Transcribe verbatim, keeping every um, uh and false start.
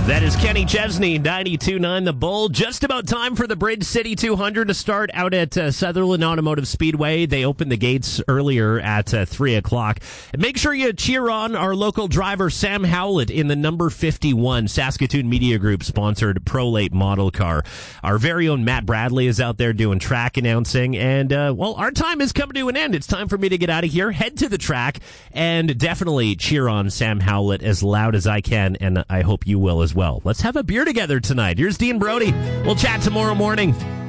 That is Kenny Chesney, ninety-two point nine The Bull. Just about time for the Bridge City two hundred to start out at uh, Sutherland Automotive Speedway. They opened the gates earlier at uh, three o'clock. And make sure you cheer on our local driver, Sam Howlett, in the number fifty-one Saskatoon Media Group sponsored Prolate model car. Our very own Matt Bradley is out there doing track announcing. And, uh, well, our time is coming to an end. It's time for me to get out of here, head to the track, and definitely cheer on Sam Howlett as loud as I can. And I hope you will as well. Let's have a beer together tonight. Here's Dean Brody. We'll chat tomorrow morning.